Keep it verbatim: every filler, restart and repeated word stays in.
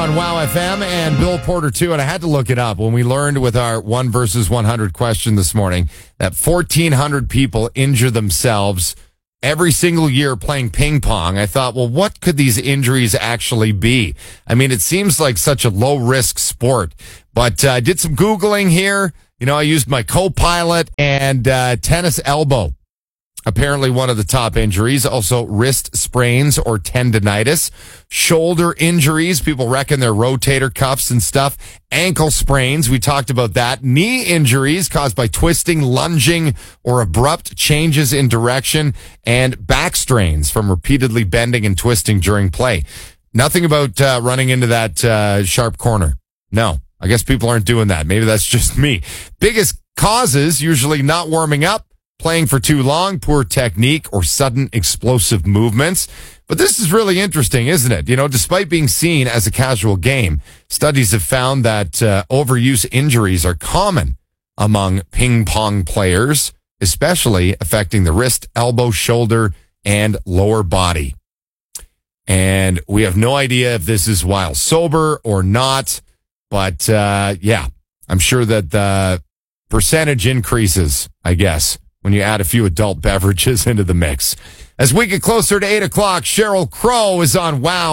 on Wow F M and Bill Porter, too. And I had to look it up when we learned with our one versus one hundred question this morning that fourteen hundred people injure themselves every single year playing ping pong. I thought, well, what could these injuries actually be? I mean, it seems like such a low-risk sport. But uh, I did some Googling here. You know, I used my Copilot and uh, tennis elbow. Apparently one of the top injuries. Also wrist sprains or tendonitis. Shoulder injuries. People reckon they're rotator cuffs and stuff. Ankle sprains. We talked about that. Knee injuries caused by twisting, lunging, or abrupt changes in direction. And back strains from repeatedly bending and twisting during play. Nothing about uh, running into that uh, sharp corner. No. I guess people aren't doing that. Maybe that's just me. Biggest causes, usually not warming up, playing for too long, poor technique, or sudden explosive movements. But this is really interesting, isn't it? You know, despite being seen as a casual game, studies have found that uh, overuse injuries are common among ping pong players, especially affecting the wrist, elbow, shoulder, and lower body. And we have no idea if this is while sober or not. But, uh, yeah, I'm sure that the percentage increases, I guess, when you add a few adult beverages into the mix. As we get closer to eight o'clock, Sheryl Crow is on Wow.